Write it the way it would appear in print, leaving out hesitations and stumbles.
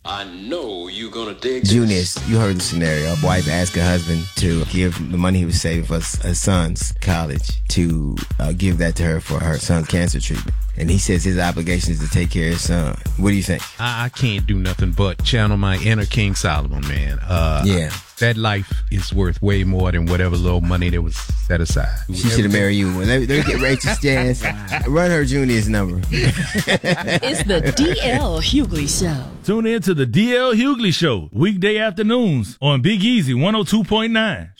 I know you're gonna dig Junius, you heard the scenario. A wife asked her husband to give the money he was saving for his son's college to give that to her for her son's cancer treatment. And he says his obligation is to take care of his son. What do you think? I can't do nothing but channel my inner King Solomon, man. Yeah. That life is worth way more than whatever little money that was set aside. She should have married you. Let me get Rachel Jazz. Run her Junior's number. It's the DL Hughley Show. Tune in to the DL Hughley Show, weekday afternoons on Big Easy 102.9.